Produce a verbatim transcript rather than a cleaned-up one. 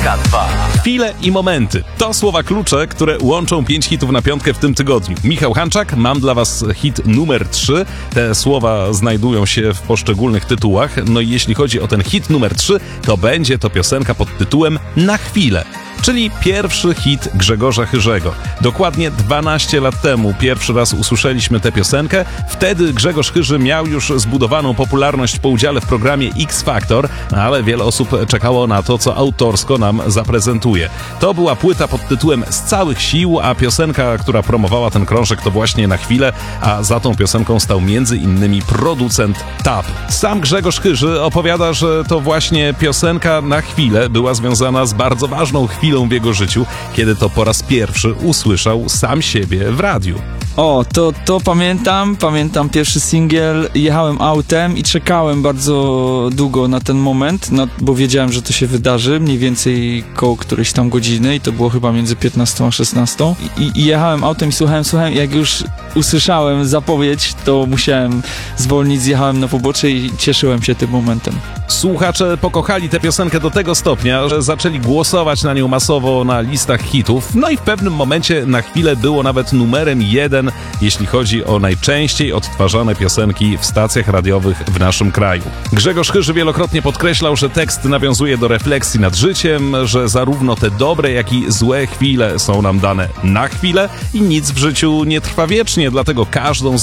K dwa. Chwile i momenty. To słowa klucze, które łączą pięć hitów na piątkę w tym tygodniu. Michał Hanczak, mam dla was hit numer trzy. Te słowa znajdują się w poszczególnych tytułach. No i jeśli chodzi o ten hit numer trzy, to będzie to piosenka pod tytułem Na chwilę. Czyli pierwszy hit Grzegorza Chyrzego. Dokładnie dwanaście lat temu pierwszy raz usłyszeliśmy tę piosenkę. Wtedy Grzegorz Chyży miał już zbudowaną popularność po udziale w programie X Factor, ale wiele osób czekało na to, co autorsko nam zaprezentuje. To była płyta pod tytułem Z całych sił, a piosenka, która promowała ten krążek, to właśnie Na chwilę, a za tą piosenką stał między innymi producent Tab. Sam Grzegorz Chyży opowiada, że to właśnie piosenka Na chwilę była związana z bardzo ważną chwilą w jego życiu, kiedy to po raz pierwszy usłyszał sam siebie w radiu. O, to, to pamiętam, pamiętam pierwszy singiel, jechałem autem i czekałem bardzo długo na ten moment, no, bo wiedziałem, że to się wydarzy, mniej więcej koło którejś tam godziny i to było chyba między piętnastą a szesnastą i, i jechałem autem i słuchałem, słuchałem, jak już usłyszałem zapowiedź, to musiałem zwolnić, zjechałem na pobocze i cieszyłem się tym momentem. Słuchacze pokochali tę piosenkę do tego stopnia, że zaczęli głosować na nią masowo na listach hitów, no i w pewnym momencie Na chwilę było nawet numerem jeden, jeśli chodzi o najczęściej odtwarzane piosenki w stacjach radiowych w naszym kraju. Grzegorz Chyży wielokrotnie podkreślał, że tekst nawiązuje do refleksji nad życiem, że zarówno te dobre, jak i złe chwile są nam dane na chwilę i nic w życiu nie trwa wiecznie, dlatego każdą z